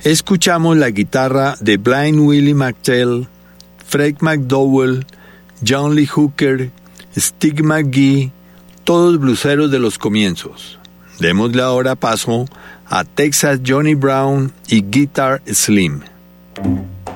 Escuchamos la guitarra de Blind Willie McTell, Fred McDowell, John Lee Hooker, Stig McGee, todos bluseros de los comienzos. Démosle ahora paso a Texas Johnny Brown y Guitar Slim.